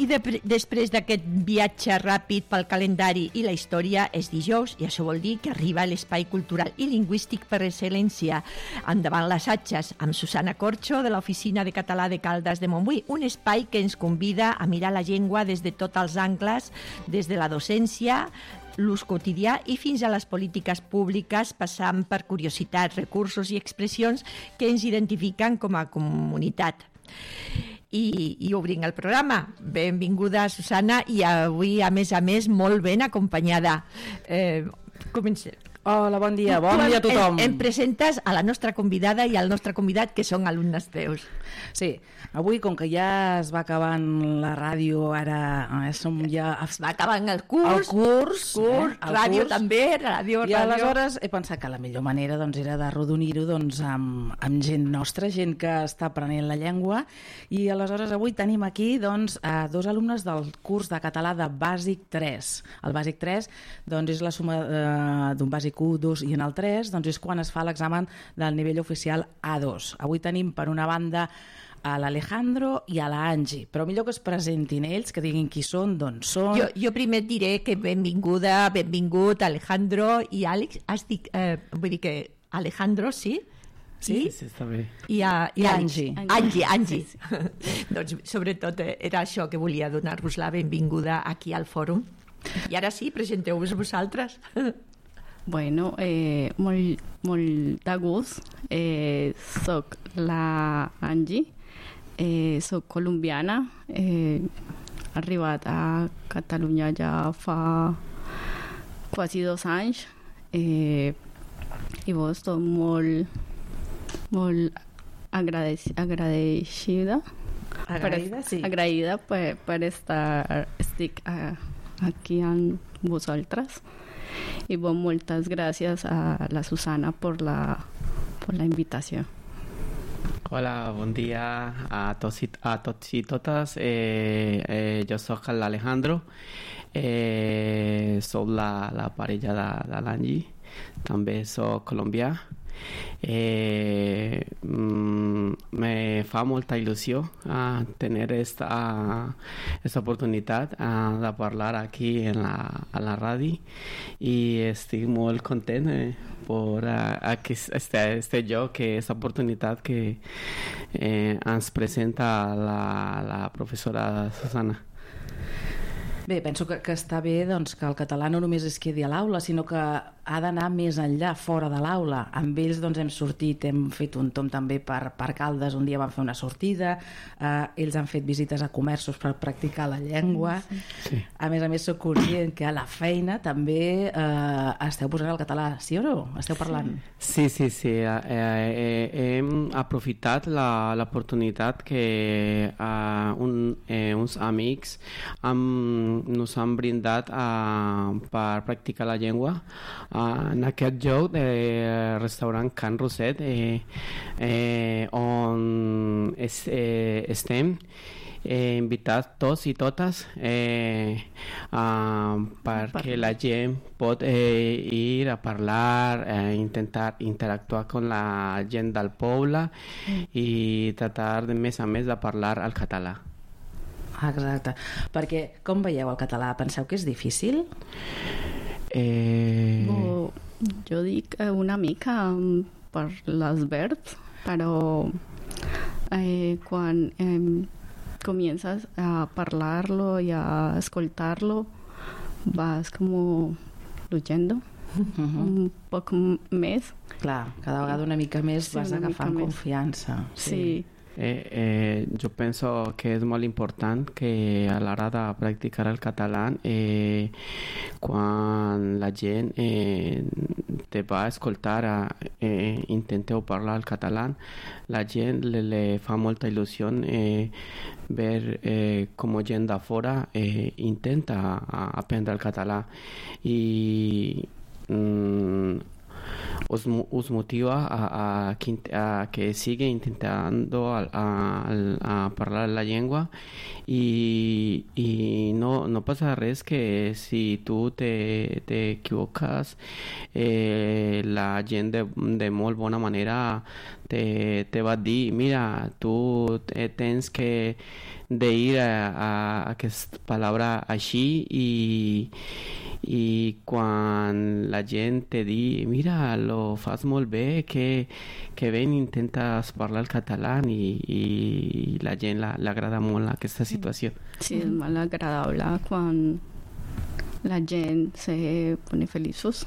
després d'aquest viatge ràpid pel calendari i la història és dijous, i això vol dir que arriba l'espai cultural i lingüístic per excel·lència. Endavant les atxes, amb Susana Corxo, de l'Oficina de Català de Caldes de Montbui, un espai que ens convida a mirar la llengua des de tots els angles, des de la docència, l'ús quotidià i fins a les polítiques públiques, passant per curiositats, recursos i expressions que ens identifiquen com a comunitat. I obrim el programa. Benvinguda, Susana, i avui, a més, molt ben acompanyada. Comencem. Hola, bon dia a tothom. Em presentes a la nostra convidada i al nostre convidat, que són alumnes teus. Sí, avui, com que ja es va acabant la ràdio, ara som ja... Es va acabant el curs. Ràdio també, ràdio. I aleshores he pensat que la millor manera era d'arrodonir-ho amb gent nostra, gent que està aprenent la llengua, i aleshores avui tenim aquí a dos alumnes del curs de català de Bàsic 3. El Bàsic 3 és la suma d'un Bàsic 1, 2 i en el 3 és quan es fa l'examen del nivell oficial A2. Avui tenim per una banda a l'Alejandro i a l'Angie, però millor que es presentin ells, que diguin qui són, d'on són. Jo primer et diré que benvingut Alejandro i Àlex. Vull dir que Alejandro, sí? Sí, està bé. I Angie. Angie. Doncs sobretot era això, que volia donar-vos la benvinguda aquí al fòrum. I ara sí, presenteu-vos vosaltres. Bueno, molt de gust. Soc la Angie, soc colombiana, he arribat a Catalunya ja fa quasi 2 anys, i estic molt agraïda. Sí. Agraïda per estar aquí amb vosaltres. Y bueno, muchas gracias a la Susana por la invitación. Hola, bon dia a tots i totes. Jo soc l'Alejandro, soc la parella de l'Angie, també soc colombià. Me fa molta il·lusió tenir esta oportunitat de parlar aquí a la ràdio, i estic molt content per este lloc, aquesta oportunitat que ens presenta la professora Susana. Bé, penso que està bé que el català no només es quedi a l'aula, sinó que ha d'anar més enllà, fora de l'aula. Amb ells hem sortit, hem fet un tomb també per Caldes, un dia vam fer una sortida, ells han fet visites a comerços per practicar la llengua. Sí. A més, soc conscient que a la feina també esteu posant el català, sí o no? Esteu parlant? Sí. Hem aprofitat l'oportunitat que uns amics nos han brindat per practicar la llengua en aquest lloc de restaurant Can Roset, on estem invitats tots i totes perquè la gent pot ir a parlar, intentar interactuar amb la gent del poble i tratar de més a més de parlar el català. Exacte, perquè com veieu el català? Penseu que és difícil? Jo dic una mica per les verbs, però quan comienzas a parlarlo y a escoltarlo, vas como fluyendo un poc més. Clar, cada vegada una mica més vas agafant confiança. Sí. Jo penso que és molt important que a l'hora de practicar el català, quan la gent te va a escoltar, intenteu parlar el català, la gent le fa molta il·lusió ver com gent de fora intenta aprendre el català, i os motiva a que siga intentando a parlar la llengua y no pasa res que si tu te equivocas la gent de molt bona manera te va dir mira, tu tens que d'ir a aquesta paraula així i quan la gent te di mira, lo fas molt bé, que ben intentes parlar el català i la gent l'agrada molt aquesta situació. Sí, és molt agradable quan la gent se pone feliços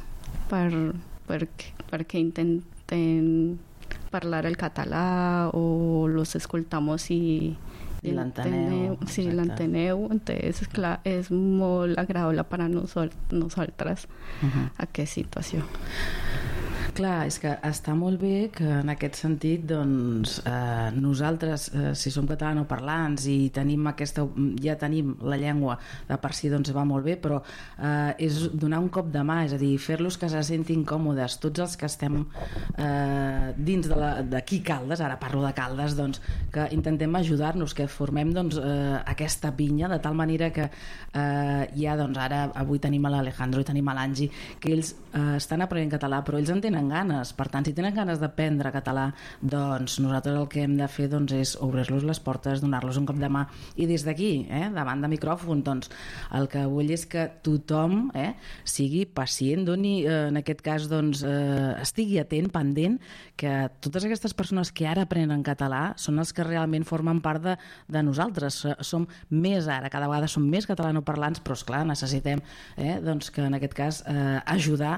perquè intenten parlar el català o los escoltamos i l'enteneu. Sí, l'enteneu. Entonces, clar, és molt agradable per a nosaltres aquesta situació. Clar, és que està molt bé que en aquest sentit doncs, nosaltres, si som catalanoparlants i ja tenim la llengua de per si, doncs va molt bé, però és donar un cop de mà, és a dir, fer-los que se sentin còmodes, tots els que estem dins d'aquí Caldes, ara parlo de Caldes, doncs, que intentem ajudar-nos, que formem doncs, aquesta pinya, de tal manera que ja, doncs, ara avui tenim a l'Alejandro i tenim a l'Angi, que ells estan aprenent català, però ells en tenen ganes. Per tant, si tenen ganes d'aprendre català, doncs nosaltres el que hem de fer doncs, és obrir-los les portes, donar-los un cop de mà i des d'aquí, davant de micròfon, doncs, el que vull és que tothom sigui pacient, doni, en aquest cas doncs, estigui atent, pendent, que totes aquestes persones que ara aprenen català són els que realment formen part de nosaltres. Som més ara, cada vegada som més catalanoparlants, però esclar, necessitem doncs, que en aquest cas ajudar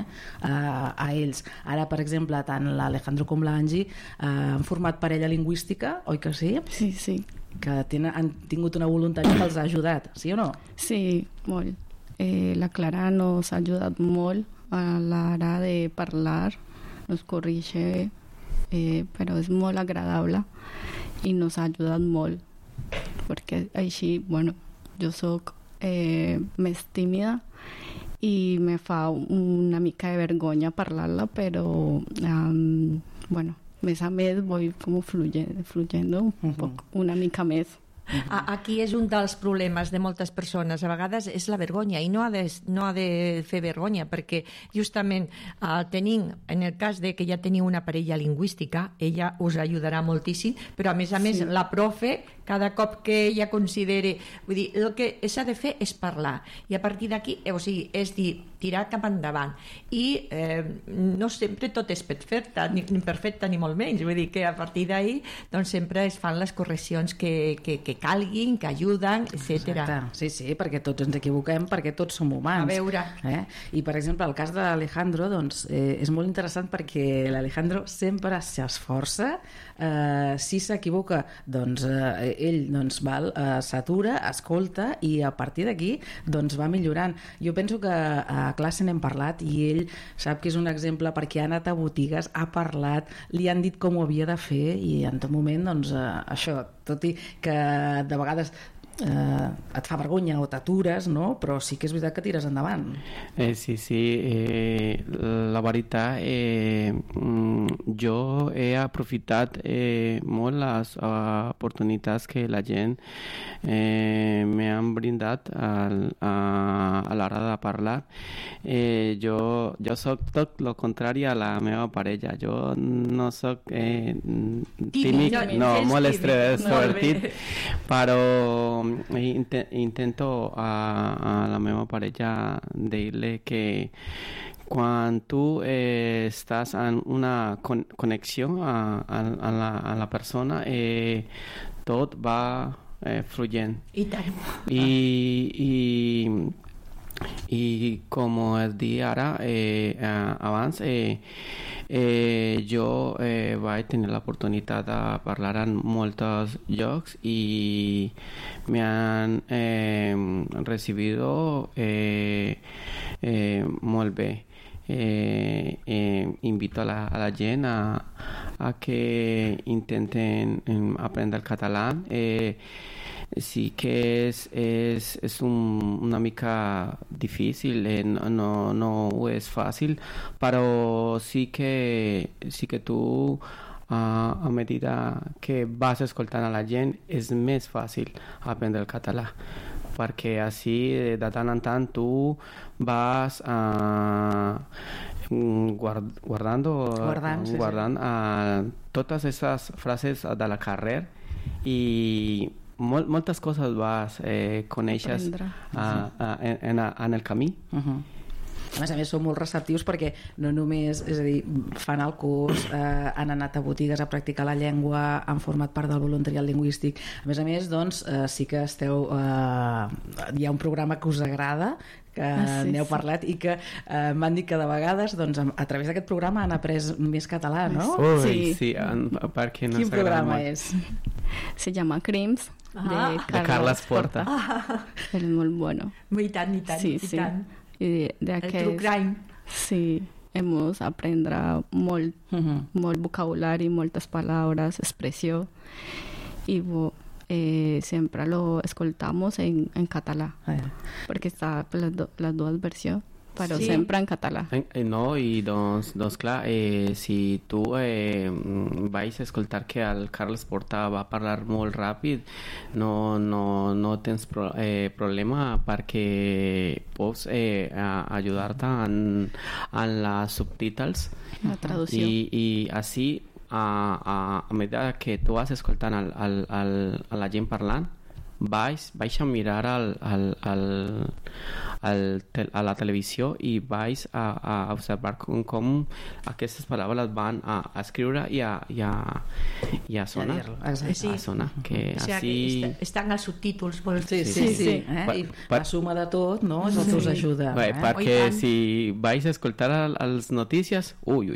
a ells. Ara, per exemple, tant l'Alejandro com l'Angi han format parella lingüística, oi que sí? Sí, sí. Que han tingut una voluntat que els ha ajudat, sí o no? Sí, molt. La Clara nos ha ajudat molt a l'hora de parlar, nos corrige, però és molt agradable i nos ha ajudat molt, perquè així, bueno, jo soc més tímida i me fa una mica de vergonya parlar-la, però bueno, més a més voy como fluyendo un poc, una mica més. Aquí és un dels problemes de moltes persones, a vegades és la vergonya i no ha de fer vergonya, perquè justament tenim, en el cas de que ja teniu una parella lingüística, ella us ajudarà moltíssim, però a més la profe, cada cop que ella considere, vull dir, el que s'ha de fer és parlar i a partir d'aquí, o sigui, és dir, tirar cap endavant i no sempre tot és perfecte ni molt menys, vull dir que a partir d'ahí doncs sempre es fan les correccions que calguin, que ajuden, etc. Sí, perquè tots ens equivoquem, perquè tots som humans. A veure. I per exemple, el cas de l'Alejandro doncs, és molt interessant perquè l'Alejandro sempre s'esforça, si s'equivoca doncs ell doncs, s'atura, escolta i a partir d'aquí doncs, va millorant. Jo penso que a classe n'hem parlat i ell sap que és un exemple perquè ha anat a botigues, ha parlat, li han dit com ho havia de fer i en tot moment doncs, això, tot i que de vegades et fa vergonya o t'atures, no? Però sí que és veritat que tires endavant. Sí, la veritat jo he aprofitat molt les oportunitats que la gent m'han brindat a l'hora de parlar. Jo soc tot el contrari a la meva parella. Jo no soc tímid, molt extrovertit, però intento a la meva parella dir-li que quan tu estàs en una connexió a la persona, tot va fluyent. I tant. I com es deia ara abans, jo vaig tenir l'oportunitat de parlar en molts llocs i me han recibido molt bé. Invito a la gent a que intenten aprendre el català. sí que una mica difícil, no es fácil, pero sí que tu a medida que vas escoltant a la gent és més fàcil aprendre el català, perquè així de tant en tant tu vas guardant totes aquestes frases de la carrera i moltes coses vas conèixer en el camí. A més, són molt receptius perquè no només, és a dir, fan el curs, han anat a botigues a practicar la llengua, han format part del voluntariat lingüístic. A més, doncs, sí que esteu... hi ha un programa que us agrada, que n'heu parlat i que m'han dit que de vegades doncs, a través d'aquest programa han après més català, ¿no? Sí, perquè no. Quin programa és? Se llama Crims, de Carles Porta. Es muy bueno. I tant. Sí. Y de el true crime. Sí, hemos aprendido molt vocabulario, moltes palabras, expresión, y siempre lo escoltamos en catalán, porque está las dos versiones, però sempre en català. No, i doncs clar, si tu vais escoltar que el Carles Porta va parlar molt ràpid, no tens problema perquè pots ajudar-te en les subtítols. La traducció. I així, a mesura que tu vas escoltant a la gent parlant, vais a mirar a la televisió i vais a observar com aquestes paraules van a escriure i a sonar. Sí. A sonar. Que o sigui, així... que estan els subtítols. Sí. I la suma de tot, no? És el que us ajuda. Perquè si vais a escoltar les notícies,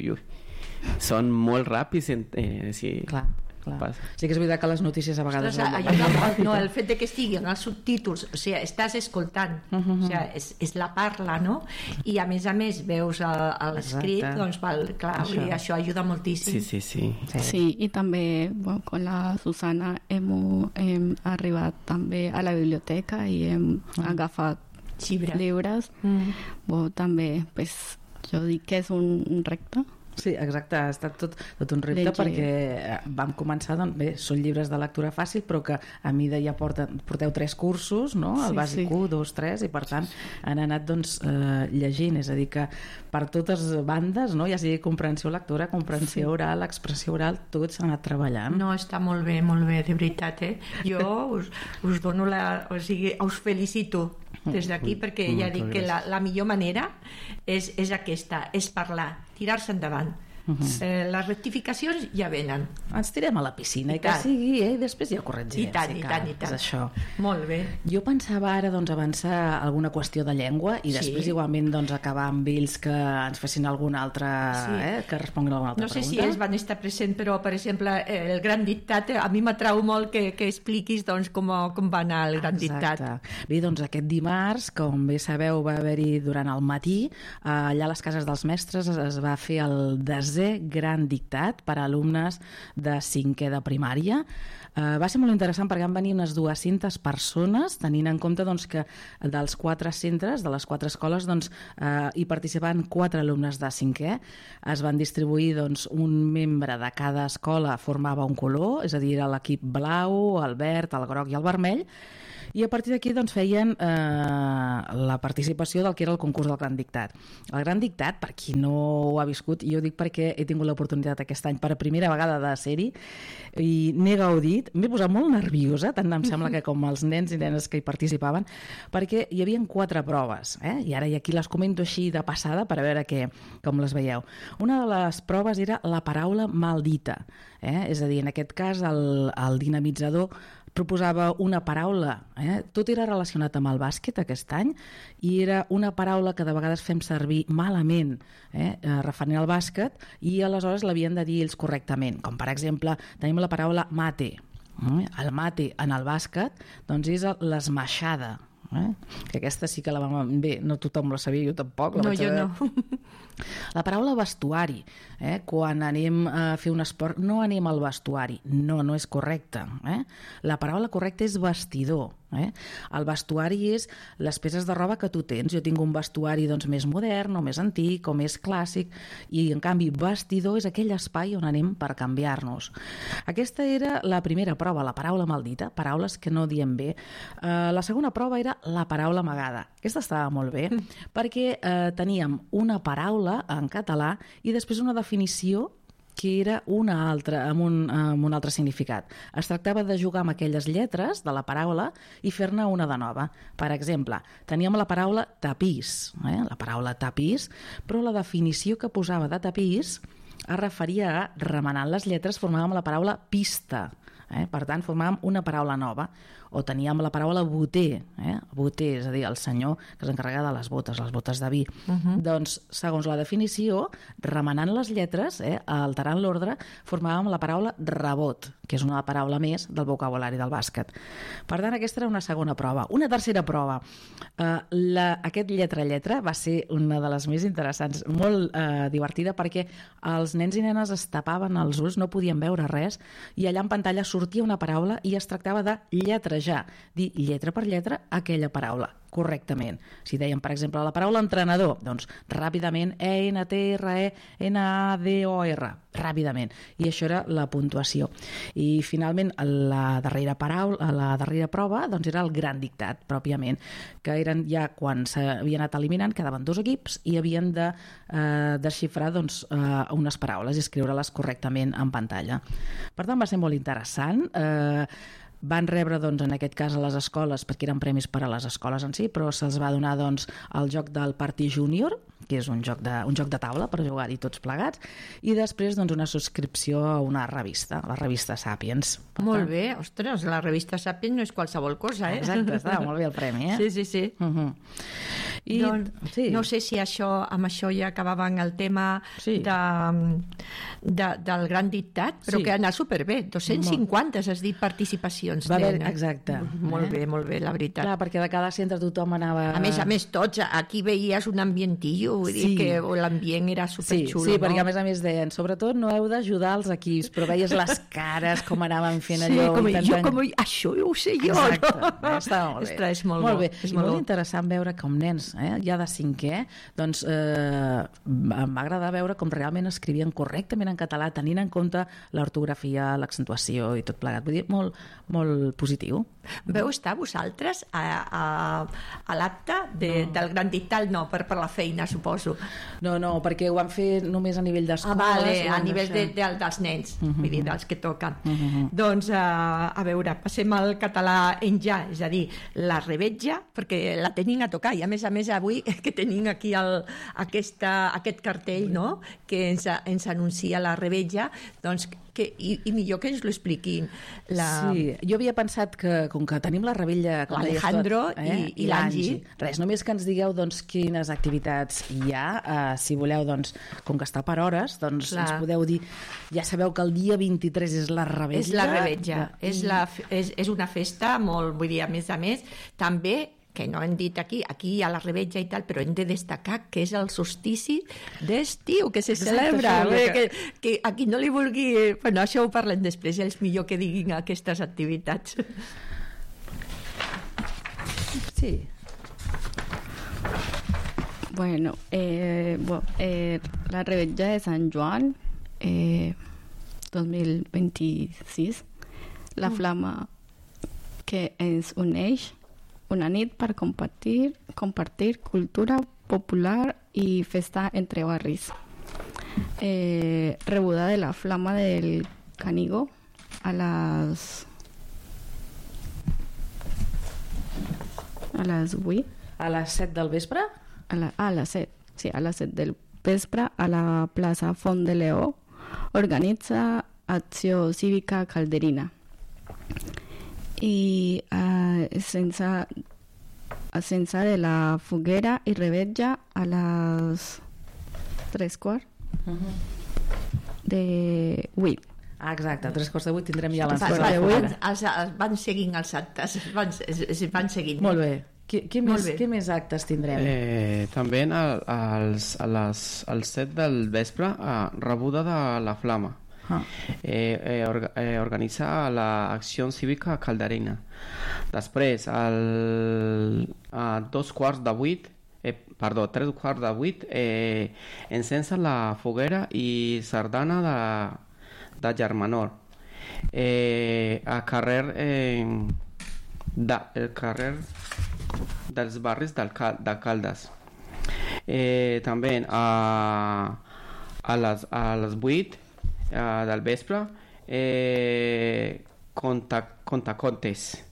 són molt ràpids. Clar. Sí que és veritat que les notícies a vegades... el fet de que estiguin els subtítols, o sigui, estàs escoltant, o sigui, és la parla, no? I a més veus l'escrit, doncs, clar, això ajuda moltíssim. Sí, i també, con la Susana hem arribat també a la biblioteca i hem agafat llibres. També, jo dic que és un repte. Sí, exacte, ha estat tot un repte perquè vam començar, doncs, són llibres de lectura fàcil, però que a mida ja porteu 3 cursos, no? El bàsic 1, 2, 3, i per tant han anat llegint, és a dir que per totes bandes, no? Ja sigui comprensió lectora, comprensió oral, expressió oral, tots s'han anat treballant. No, està molt bé, de veritat, Jo us dono us felicito des d'aquí, perquè ja dic que la millor manera és aquesta, és parlar, tirar-se endavant. Les rectificacions ja venen. Ens tirem a la piscina i que sigui, i després ja ho corregirem. I tant. És això. Molt bé. Jo pensava ara avançar alguna qüestió de llengua i després igualment acabar amb ells que ens fessin alguna altra, que responguin alguna altra pregunta. No sé si ells van estar presents, però per exemple el gran dictat, a mi m'atrau molt que expliquis com va anar el gran dictat. Bé, doncs aquest dimarts, com bé sabeu, va haver-hi durant el matí, allà a les cases dels mestres es va fer el desè gran dictat per a alumnes de 5è de primària. Va ser molt interessant perquè van venir unes 200 persones, tenint en compte que dels 4 centres, de les 4 escoles, hi participaven 4 alumnes de 5è. Es van distribuir un membre de cada escola formava un color, és a dir, l'equip blau, el verd, el groc i el vermell, i a partir d'aquí feien la participació del que era el concurs del Gran Dictat. El Gran Dictat, per qui no ho ha viscut, jo dic perquè he tingut l'oportunitat aquest any per primera vegada de ser-hi i n'he gaudit, m'he posat molt nerviosa, tant em sembla que com els nens i nenes que hi participaven, perquè hi havia 4 proves, i ara aquí les comento així de passada per a veure com les veieu. Una de les proves era la paraula maldita, és a dir, en aquest cas el dinamitzador proposava una paraula, tot era relacionat amb el bàsquet aquest any i era una paraula que de vegades fem servir malament referent al bàsquet i aleshores l'havien de dir ells correctament, com per exemple tenim la paraula mate. El mate en el bàsquet és l'esmaixada, Que aquesta sí que la vam... Bé, no tothom la sabia, jo tampoc. No, jo no. La paraula vestuari, quan anem a fer un esport, no anem al vestuari. No és correcte. La paraula correcta és vestidor. El vestuari és les peces de roba que tu tens. Jo tinc un vestuari més modern o més antic o més clàssic i en canvi vestidor és aquell espai on anem per canviar-nos. Aquesta era la primera prova, la paraula maldita, paraules que no diem bé. La segona prova era la paraula amagada. Aquesta estava molt bé perquè teníem una paraula en català i després una definició que era una altra, amb un altre significat. Es tractava de jugar amb aquelles lletres de la paraula i fer-ne una de nova. Per exemple, teníem la paraula tapís, la paraula tapís, però la definició que posava de tapís es referia a remenant les lletres formàvem la paraula pista. Per tant, formàvem una paraula nova. O teníem la paraula boter, boter, és a dir, el senyor que s'encarrega de les botes de vi. Doncs, segons la definició, remenant les lletres, alterant l'ordre, formàvem la paraula rebot, que és una paraula més del vocabulari del bàsquet. Per tant, aquesta era una segona prova. Una tercera prova. Aquest lletra-lletra va ser una de les més interessants, molt divertida, perquè els nens i nenes es tapaven els ulls, no podien veure res, i allà en pantalla sortia una paraula i es tractava de lletrejar, dir lletra per lletra aquella paraula correctament. Si dèiem, per exemple, la paraula entrenador, doncs ràpidament ENTRENADOR, ràpidament. I això era la puntuació. I finalment la darrera prova doncs era el gran dictat, pròpiament, que eren ja quan s'havien anat eliminant, quedaven 2 equips i havien de desxifrar unes paraules i escriure-les correctament en pantalla. Per tant, va ser molt interessant. Van rebre, en aquest cas, a les escoles, perquè eren premis per a les escoles en si, però se'ls va donar el joc del Party Júnior, que és un joc de taula per jugar-hi tots plegats, i després una subscripció a una revista, la revista Sàpiens. Molt bé, ostres, la revista Sàpiens no és qualsevol cosa, Exacte, estava molt bé el premi, Sí. No sé si amb això ja acabàvem el tema del gran dictat, però que anà superbé. 250, has dit, participacions. Va haver, exacte. Molt bé, la veritat. Clar, perquè de cada centre tothom anava... A més, tots, aquí veies un ambientillo, vull dir que l'ambient era superxulo. Sí, perquè a més deien, sobretot no heu d'ajudar els equips, però veies les cares, com anaven fent allò... Això ho sé jo. Exacte, estava molt bé. És molt bé. És molt interessant veure com nens, ja de 5è, doncs em va agradar veure com realment escrivien correctament en català, tenint en compte l'ortografia, l'accentuació i tot plegat. Vull dir, molt, molt positiu. Veu estar vosaltres a l'acte del gran dictat? No, per la feina, suposo. No, perquè ho van fer només a nivell d'escoles. Vale, a nivell dels nens, vull dir, dels que toquen. Doncs, a veure, passem al català en ja, és a dir, la revetja, perquè la tenim a tocar, i a més avui que tenim aquí aquest cartell, no?, que ens anuncia la revetja, doncs, i millor que ens l'expliquin. Sí, jo havia pensat que, com que tenim la revetja... L'Alejandro i l'Angi. Res, només que ens digueu quines activitats hi ha. Si voleu, com que està per hores, ens podeu dir... Ja sabeu que el dia 23 és la revetja. És la revetja. És una festa molt... Vull dir, a més, també que no hem dit aquí hi ha la revetja i tal, però hem de destacar que és el solstici d'estiu, que se celebra. Que a qui no li vulgui... Bueno, això ho parlem després, és millor que diguin aquestes activitats. Sí. Bueno, la revetja de Sant Joan 2026, la flama que ens uneix, una nit per compartir cultura popular i festa entre barris. Rebuda de la flama del Canigó a les 8. A les 7 del vespre? A les 7, sí, a les 7 del vespre a la plaça Font de Leó organitza Acció Cívica Calderina. I sense de la foguera i revetja a les 3:15 de 8. Exacte, a 3:15 tindrem ja les van seguint els actes, van seguint. Molt bé. Què més actes tindrem? També al 7 del vespre, rebuda de la Flama. Organitza l'acció cívica calderina. Després, a 3:15, encensa la foguera i sardana de Germanor. A carrer el carrer dels barris de Caldes. També a les 8 del vespre, contacontes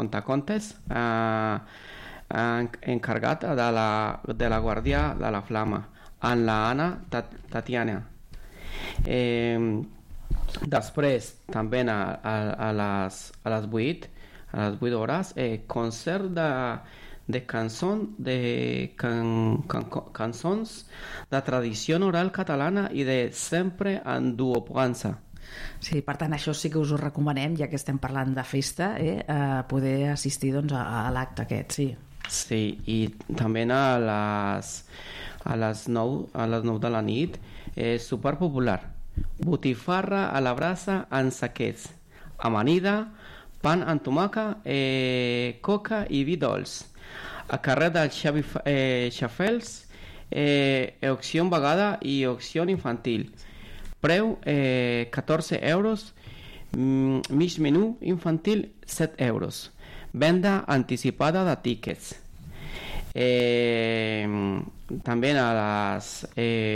encarregat de la Guàrdia de la Flama amb la Anna Tatiana. Després també a les 8 hores, concert de cançons de tradició oral catalana i de sempre en duopuança. Sí, per tant, això sí que us ho recomanem, ja que estem parlant de festa, poder assistir doncs, a l'acte aquest, sí. Sí, i també a les 9 de la nit, super popular. Botifarra a la brasa amb saquets, amanida, pan amb tomaca, coca i vi dolç. A carrer del Xafels, opció vegada i opció infantil. Preu 14 euros, mig menú infantil 7 euros. Venda anticipada de tíquets. També a les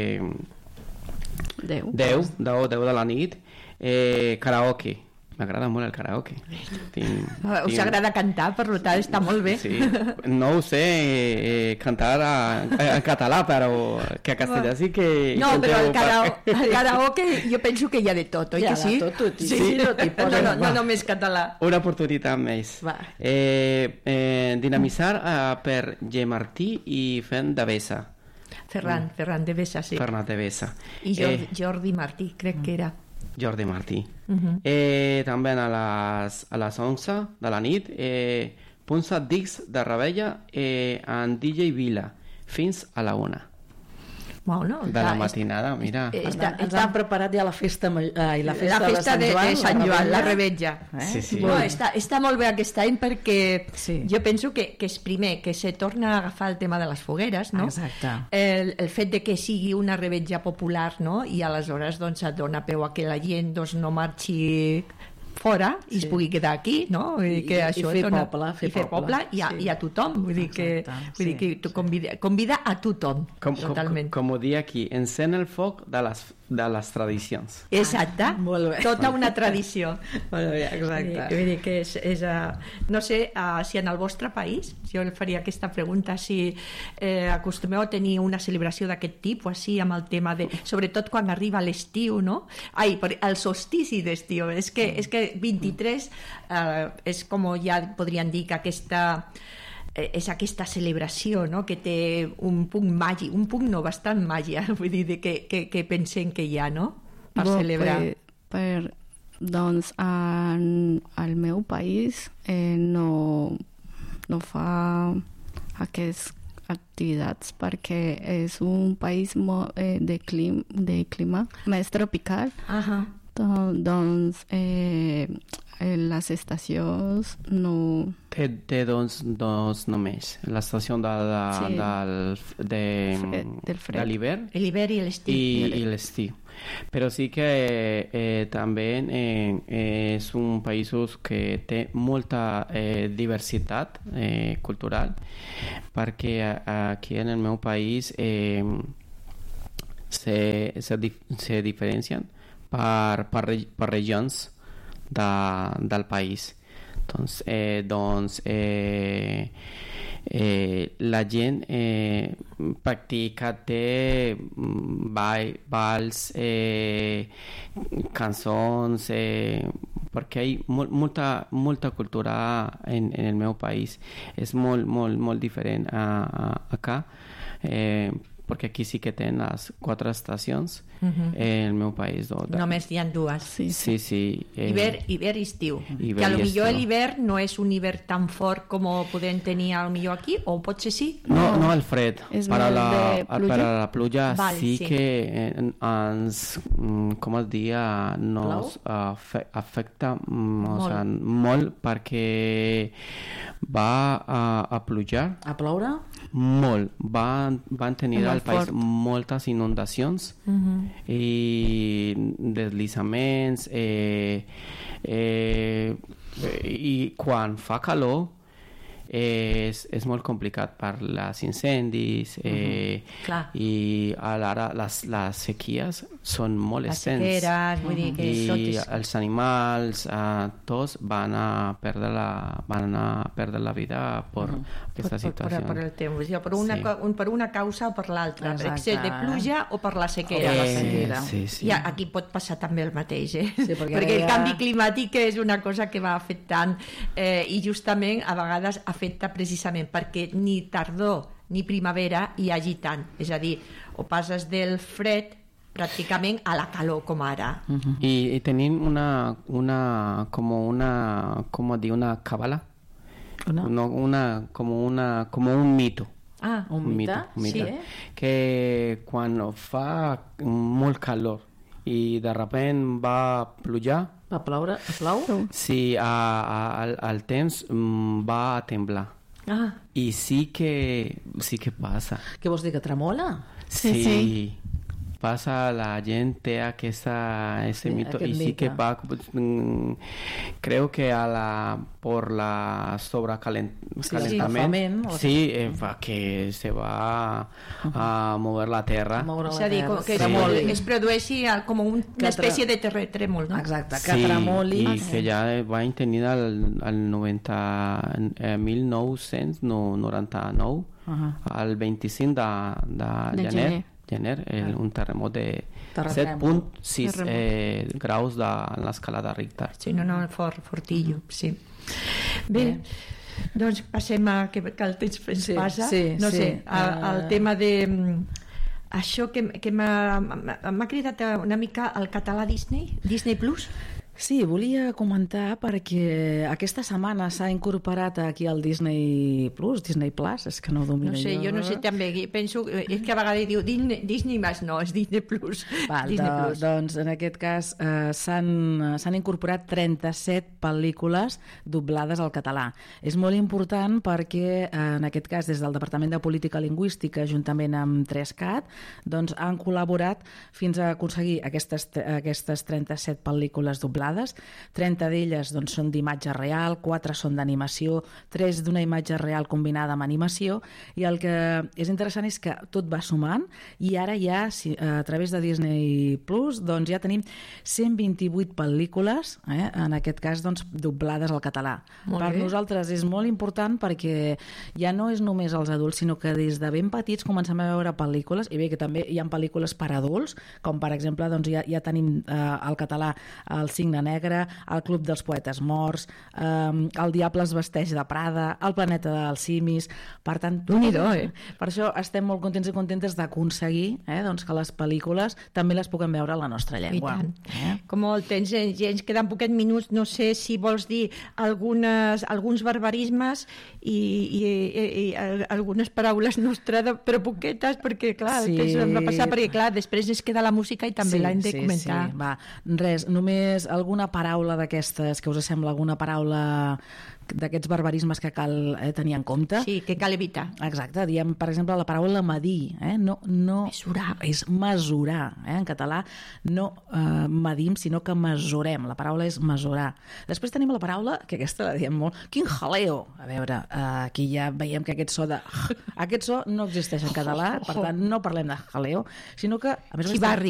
10 de la nit, karaoke. M'agrada molt el karaoke. Us agrada cantar, per tant està molt bé. Sí. No ho sé cantar en català, però que a castellà sí que... No, però el karaoke jo penso que hi ha de tot, oi que sí? Hi ha de tot, sí. No només català. Una oportunitat més. Dinamitzar per G. Martí i Fent de Bessa. Ferran de Bessa, sí. Ferran de Bessa. I Jordi Martí, crec que era. Jordi Martí. També a les 11 de la nit, punça Dix de Rebella amb DJ Vila fins a la 1. Bueno, de la matinada, mira. Ens han preparat ja la festa i la festa de Sant Joan, la revetlla. Sí. No, està molt bé aquest any perquè jo penso que és primer que se torna a agafar el tema de les fogueres, no? Exacte. El fet de que sigui una revetlla popular, no? I aleshores doncs et dona peu a que la gent doncs, no marxi fora i es pugui quedar aquí, no? I fer poble i a tothom, vull dir que tu convida a tothom, totalment. Com ho dic aquí, encén el foc de les tradicions. Exacte, tota una tradició. Molt bé, exacte. Vull dir que és no sé si en el vostre país, jo el faria aquesta pregunta, si acostumeu a tenir una celebració d'aquest tipus, així amb el tema de, sobretot quan arriba l'estiu, no? El solstici d'estiu, és que 23 és com ja podríem dir que és aquesta celebració, no? Que té un punt màgic, bastant màgia, vull dir que pensem que hi ha, no? Per celebrar. Doncs al meu país no fa aquestes activitats perquè és un país de clima més tropical. Doncs les estacions no... Té dos només. L'estació de l'hivern. L'hivern i l'estiu. I l'estiu. Però sí que també és un país que té molta diversitat cultural, perquè aquí en el meu país se diferencien per regions del país. Doncs la gent practica, té balls, cançons, perquè hi ha molta cultura en el meu país. És molt diferent acá. perquè aquí sí que tenen les 4 estacions, el meu país. Només hi ha 2. Sí. Hivern i estiu. Hivern Que a lo i millor estiu. l'hivern no és un hivern tan fort com podem tenir a lo millor aquí, o potser sí? No el fred. És Per a molt de pluja? per a la pluja Val, sí sí. que ens, com es dia, nos afecta o sea, molt perquè va a plujar A ploure? molt. Van tenir Molt al país fort. moltes inundacions i deslizaments i quan fa calor és molt complicat per les incendis Clar. i alhora les sequies són molt Les extens sequeres, vull dir que tot i és... els animals tots van a perdre la vida per aquesta situació. Per el temps, per una causa o per l'altra, per Exacte. excés de pluja o per la sequera. la sequera. Sí. I aquí pot passar també el mateix, Sí, perquè el canvi climàtic és una cosa que va afectant i justament a vegades afecta precisament perquè ni tardor ni primavera hi hagi tant, és a dir, o passes del fred pràcticament a la calor com ara. Y tenim una cábala, como un mito. Ah, Un mite? mite, Sí. que quan fa molt calor i de repent va plujar, Va ploure? Plou? sí, al temps va a temblar. ah, I sí que passa. Què vols dir, que tremola? Sí. Pasa, la gent té ese mito aquest y sí que mite. va, creo que por la sobrecalentamiento, Sí, va que se va a mover la tierra. Moure és la a dir, terra. que Tremoli. es produeixi com una espècie de trèmol, no? Exacte, que tremoli. Y que ya va a tenir al 1999, al 25 de gener, un terremot de Terratrèmol. 7.6 graus de l'escala de Richter. Sí, no, fortillo, sí. Bé, doncs passem a que el temps ens passa. No sé, al tema de... Això que m'ha cridat una mica el català Disney Plus. Sí, volia comentar perquè aquesta setmana s'ha incorporat aquí al Disney Plus, és que no ho domino No sé, jo no sé també, penso, és que a vegades diu Disney més no, és Disney Plus. Val, Disney Plus. doncs en aquest cas s'han incorporat 37 pel·lícules doblades al català. És molt important perquè en aquest cas des del Departament de Política Lingüística juntament amb 3CAT doncs han col·laborat fins a aconseguir aquestes 37 pel·lícules doblades. 30 d'elles doncs, són d'imatge real, 4 són d'animació, 3 d'una imatge real combinada amb animació, i el que és interessant és que tot va sumant i ara ja a través de Disney Plus doncs, ja tenim 128 pel·lícules, en aquest cas doncs, doblades al català. Per nosaltres és molt important perquè ja no és només els adults, sinó que des de ben petits comencem a veure pel·lícules, i bé que també hi ha pel·lícules per adults, com per exemple doncs, ja tenim al català El Cigne Negre, El Club dels Poetes Morts, El Diable es vesteix de Prada, El planeta dels simis. Per tant, per això estem molt contents i contentes d'aconseguir doncs, que les pel·lícules també les puguem veure a la nostra llengua. I tant. Com el temps, ens queden poquets minuts, no sé si vols dir alguns barbarismes i algunes paraules nostrades, però poquetes, perquè clar, el temps em va passar, perquè clar, després es queda la música i també l'hem de comentar. Sí, va. Res, només alguna paraula d'aquestes que us sembla, alguna paraula d'aquests barbarismes que cal tenir en compte. Sí, que cal evitar. Exacte, diem, per exemple, la paraula medir. No, mesurar. És mesurar. En català no medim, sinó que mesurem. La paraula és mesurar. Després tenim la paraula, que aquesta la diem molt, quin jaleo. A veure, aquí ja veiem que aquest so no existeix en català, per tant, no parlem de jaleo, sinó que, a més, Xivarri.